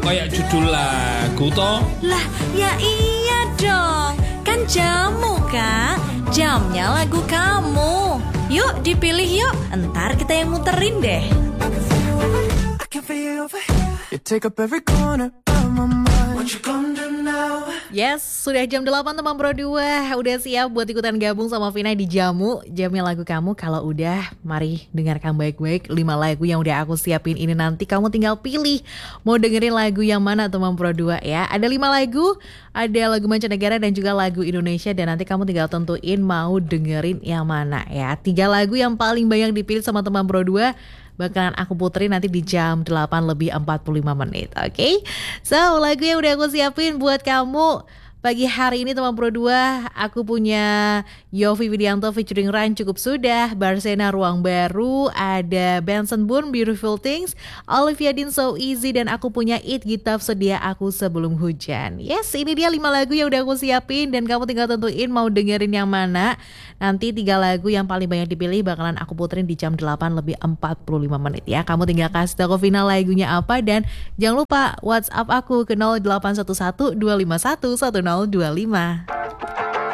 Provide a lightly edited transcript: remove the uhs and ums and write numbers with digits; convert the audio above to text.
kayak judul lagu toh. Lah, ya iya dong. Kan jamu, Kak. Jamnya lagu kamu. Yuk dipilih yuk. Entar kita yang muterin deh. You take up every corner of my mind. What you gonna do now? Yes, sudah jam 8 teman Pro 2. Udah siap buat ikutan gabung sama Vina di Jamu. Jamnya lagu kamu. Kalau udah, mari dengarkan baik-baik 5 lagu yang udah aku siapin ini. Nanti kamu tinggal pilih mau dengerin lagu yang mana teman Pro 2 ya. Ada 5 lagu, ada lagu mancanegara dan juga lagu Indonesia. Dan nanti kamu tinggal tentuin mau dengerin yang mana ya. 3 lagu yang paling banyak dipilih sama teman Pro 2 bakalan aku puterin nanti di jam 8 lebih 45 menit, oke? So, lagu yang udah aku siapin buat kamu pagi hari ini teman Pro 2, aku punya Yovie Widianto featuring Ran Cukup Sudah, Barsena Ruang Baru, ada Benson Boone Beautiful Things, Olivia Dean So Easy, dan aku punya It Gitaf Sedia Aku Sebelum Hujan. Yes, ini dia 5 lagu yang udah aku siapin dan kamu tinggal tentuin mau dengerin yang mana. Nanti 3 lagu yang paling banyak dipilih bakalan aku puterin di jam 8 lebih 45 menit ya. Kamu tinggal kasih tahu final lagunya apa dan jangan lupa WhatsApp aku ke 0811 251 1025.